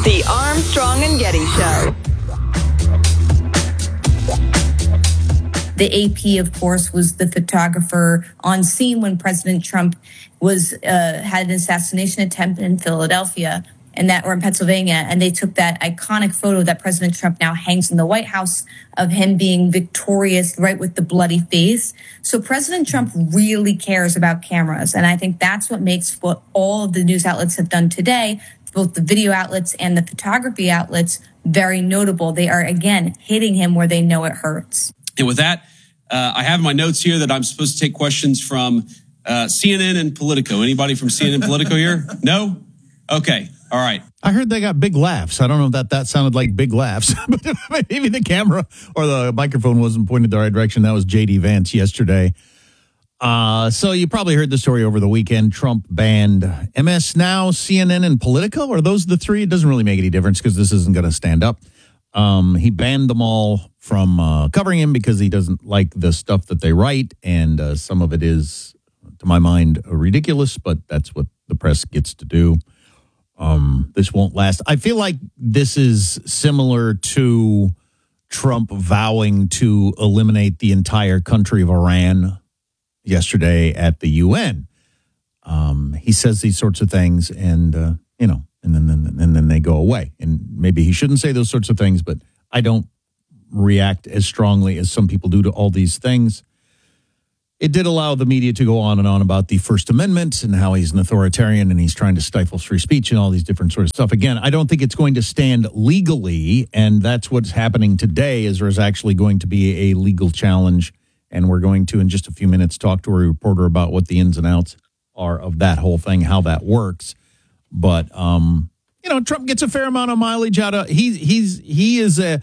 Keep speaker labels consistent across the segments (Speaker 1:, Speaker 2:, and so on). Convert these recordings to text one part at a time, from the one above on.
Speaker 1: The Armstrong and Getty Show.
Speaker 2: The AP, of course, was the photographer on scene when President Trump had an assassination attempt in Philadelphia or in Pennsylvania, and they took that iconic photo that President Trump now hangs in the White House of him being victorious, right, with the bloody face. So President Trump really cares about cameras, and I think that's what makes what all of the news outlets have done today, both the video outlets and the photography outlets, very notable. They are, again, hitting him where they know it hurts.
Speaker 3: And with that, I have in my notes here that I'm supposed to take questions from CNN and Politico. Anybody from CNN and Politico here? No? Okay. All right.
Speaker 4: I heard they got big laughs. I don't know if that sounded like big laughs, but maybe the camera or the microphone wasn't pointed the right direction. That was J.D. Vance yesterday. So you probably heard the story over the weekend. Trump banned MS Now, CNN, and Politico. Are those the three? It doesn't really make any difference because this isn't going to stand up. He banned them all from covering him because he doesn't like the stuff that they write. And some of it is, to my mind, ridiculous, but that's what the press gets to do. This won't last. I feel like this is similar to Trump vowing to eliminate the entire country of Iran yesterday at the UN. He says these sorts of things and then they go away. And maybe he shouldn't say those sorts of things, but I don't react as strongly as some people do to all these things. It did allow the media to go on and on about the First Amendment and how he's an authoritarian and he's trying to stifle free speech and all these different sort of stuff. Again, I don't think it's going to stand legally, and that's what's happening today is there's actually going to be a legal challenge, and we're going to, in just a few minutes, talk to a reporter about what the ins and outs are of that whole thing, how that works. But, Trump gets a fair amount of mileage out of he is the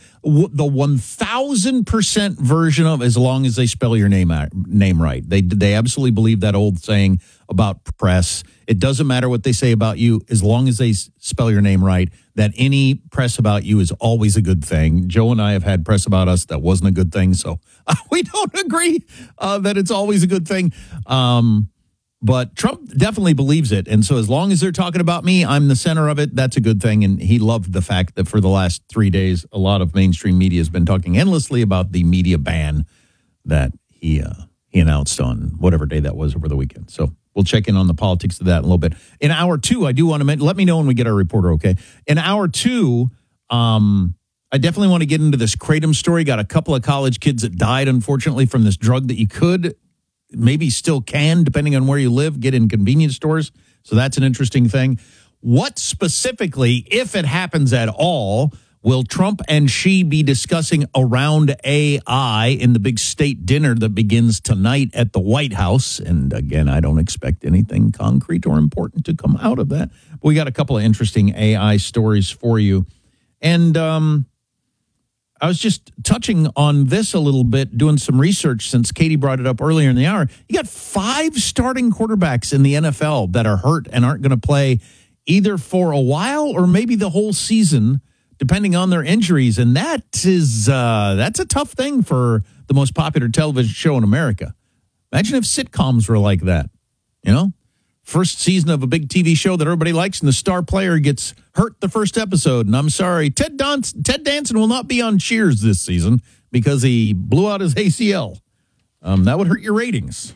Speaker 4: 1,000% version of as long as they spell your name right. They absolutely believe that old saying about press. It doesn't matter what they say about you as long as they spell your name right. That any press about you is always a good thing. Joe and I have had press about us that wasn't a good thing, so we don't agree that it's always a good thing. But Trump definitely believes it. And so as long as they're talking about me, I'm the center of it. That's a good thing. And he loved the fact that for the last 3 days, a lot of mainstream media has been talking endlessly about the media ban that he announced on whatever day that was over the weekend. So we'll check in on the politics of that in a little bit. In hour two, I do want to let me know when we get our reporter, okay? In hour two, I definitely want to get into this Kratom story. Got a couple of college kids that died, unfortunately, from this drug that you could maybe still can, depending on where you live, get in convenience stores. So that's an interesting thing. What specifically, if it happens at all, will Trump and Xi be discussing around AI in the big state dinner that begins tonight at the White House? And again, I don't expect anything concrete or important to come out of that. But we got a couple of interesting AI stories for you. And I was just touching on this a little bit, doing some research since Katie brought it up earlier in the hour. You got 5 starting quarterbacks in the NFL that are hurt and aren't going to play either for a while or maybe the whole season, depending on their injuries. And that's a tough thing for the most popular television show in America. Imagine if sitcoms were like that, First season of a big TV show that everybody likes, and the star player gets hurt the first episode. And I'm sorry, Ted Danson will not be on Cheers this season because he blew out his ACL. That would hurt your ratings.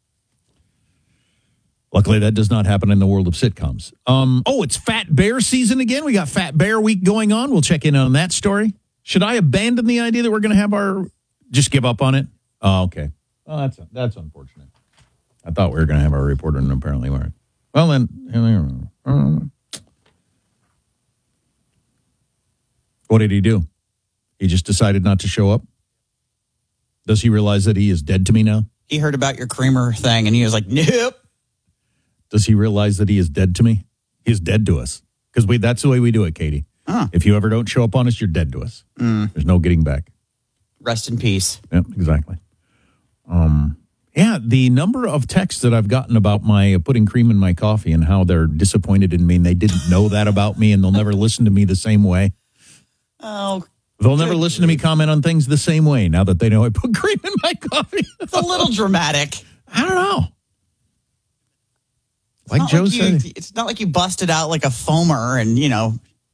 Speaker 4: Luckily, that does not happen in the world of sitcoms. It's Fat Bear season again. We got Fat Bear Week going on. We'll check in on that story. Should I abandon the idea that we're going to have just give up on it? Oh, okay. Oh, that's unfortunate. I thought we were going to have our reporter, and apparently we weren't. Well, then, what did he do? He just decided not to show up? Does he realize that he is dead to me now?
Speaker 5: He heard about your creamer thing, and he was like, nope.
Speaker 4: Does he realize that he is dead to me? He's dead to us. Because that's the way we do it, Katie. If you ever don't show up on us, you're dead to us. There's no getting back.
Speaker 5: Rest in peace.
Speaker 4: Yep, exactly. Yeah, the number of texts that I've gotten about my putting cream in my coffee and how they're disappointed in me and they didn't know that about me and they'll never listen to me the same way.
Speaker 5: Oh,
Speaker 4: they'll never listen to me comment on things the same way now that they know I put cream in my coffee.
Speaker 5: It's a little dramatic.
Speaker 4: I don't know. Like Joe said.
Speaker 5: It's not like you busted out like a foamer and,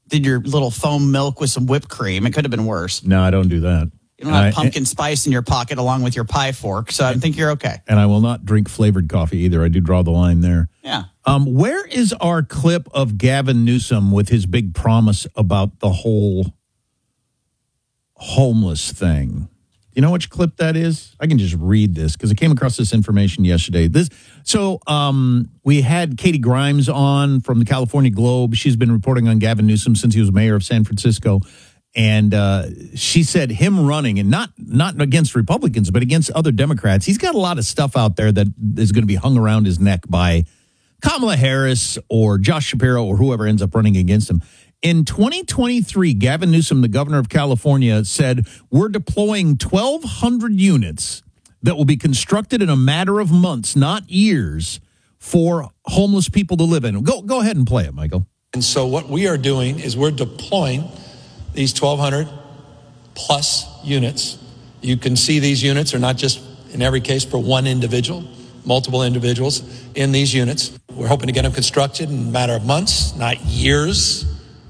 Speaker 5: did your little foam milk with some whipped cream. It could have been worse.
Speaker 4: No, I don't do that.
Speaker 5: You don't have pumpkin spice in your pocket along with your pie fork, so I think you're okay.
Speaker 4: And I will not drink flavored coffee either. I do draw the line there.
Speaker 5: Yeah.
Speaker 4: Where is our clip of Gavin Newsom with his big promise about the whole homeless thing? You know which clip that is? I can just read this because I came across this information yesterday. We had Katie Grimes on from the California Globe. She's been reporting on Gavin Newsom since he was mayor of San Francisco. And she said him running, and not against Republicans, but against other Democrats, he's got a lot of stuff out there that is going to be hung around his neck by Kamala Harris or Josh Shapiro or whoever ends up running against him. In 2023, Gavin Newsom, the governor of California, said, we're deploying 1,200 units that will be constructed in a matter of months, not years, for homeless people to live in. Go ahead and play it, Michael.
Speaker 6: And so what we are doing is we're deploying these 1,200 plus units. You can see these units are not just, in every case, for one individual, multiple individuals in these units. We're hoping to get them constructed in a matter of months, not years.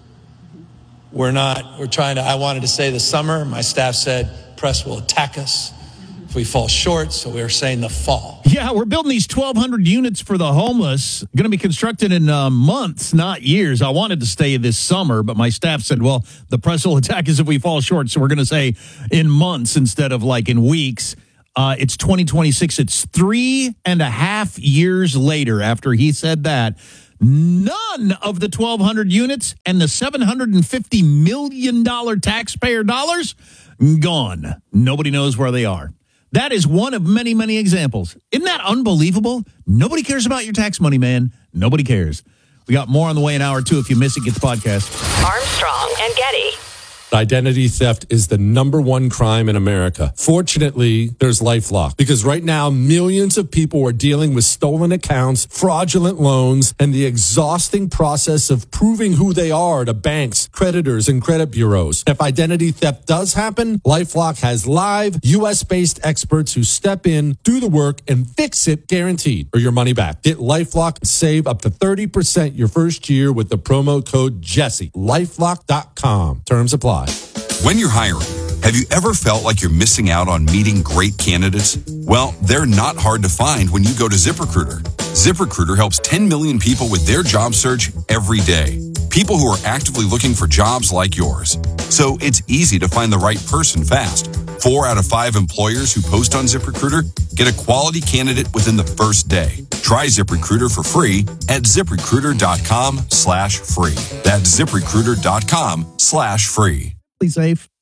Speaker 6: I wanted to say the summer. My staff said press will attack us if we fall short. So we're saying the fall.
Speaker 4: Yeah, we're building these 1,200 units for the homeless. Going to be constructed in months, not years. I wanted to stay this summer, but my staff said, well, the press will attack us if we fall short. So we're going to say in months instead of like in weeks. It's 2026. It's 3.5 years later after he said that. None of the 1,200 units and the $750 million taxpayer dollars gone. Nobody knows where they are. That is one of many, many examples. Isn't that unbelievable? Nobody cares about your tax money, man. Nobody cares. We got more on the way in hour 2. If you miss it, get the podcast.
Speaker 1: Armstrong and Getty.
Speaker 7: Identity theft is the #1 crime in America. Fortunately, there's LifeLock, because right now millions of people are dealing with stolen accounts, fraudulent loans, and the exhausting process of proving who they are to banks, creditors, and credit bureaus. If identity theft does happen, LifeLock has live US-based experts who step in, do the work, and fix it guaranteed, or your money back. Get LifeLock and save up to 30% your first year with the promo code Jesse. LifeLock.com. Terms apply.
Speaker 8: When you're hiring, have you ever felt like you're missing out on meeting great candidates? Well, they're not hard to find when you go to ZipRecruiter. ZipRecruiter helps 10 million people with their job search every day. People who are actively looking for jobs like yours. So it's easy to find the right person fast. 4 out of 5 employers who post on ZipRecruiter get a quality candidate within the first day. Try ZipRecruiter for free at ZipRecruiter.com/free. That's ZipRecruiter.com/free.
Speaker 4: Safe.